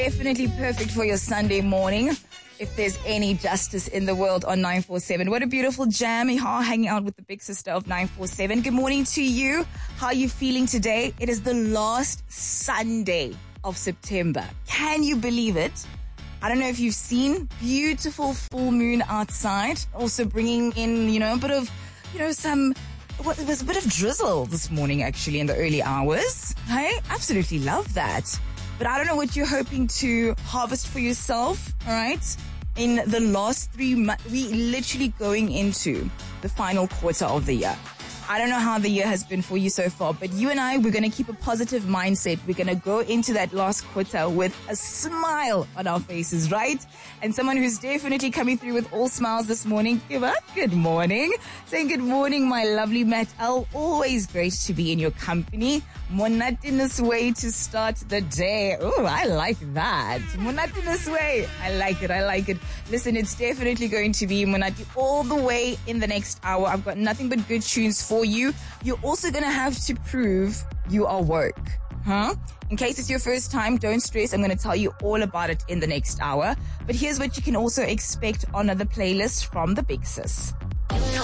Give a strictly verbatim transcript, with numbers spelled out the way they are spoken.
Definitely perfect for your Sunday morning. If there's any justice in the world on nine four seven. What a beautiful jam. Iha hanging out with the big sister of nine four seven. Good morning to you. How are you feeling today? It is the last Sunday of September. Can you believe it? I don't know if you've seen beautiful full moon outside. Also bringing in, you know, a bit of, you know, some, well, it was a bit of drizzle this morning actually in the early hours. Hey, absolutely love that. But I don't know what you're hoping to harvest for yourself, all right? In the last three months, we literally going into the final quarter of the year. I don't know how the year has been for you so far, but you and I, we're going to keep a positive mindset. We're going to go into that last quarter with a smile on our faces, right? And someone who's definitely coming through with all smiles this morning, give up. Good morning. Saying good morning, my lovely Matt L. Always great to be in your company. Monotonous way to start the day. Oh, I like that. Monotonous way. I like it. I like it. Listen, it's definitely going to be Monati all the way in the next hour. I've got nothing but good tunes for you. You're also going to have to prove you are work. Huh? In case it's your first time, don't stress. I'm going to tell you all about it in the next hour. But here's what you can also expect on the playlist from the Big Sis.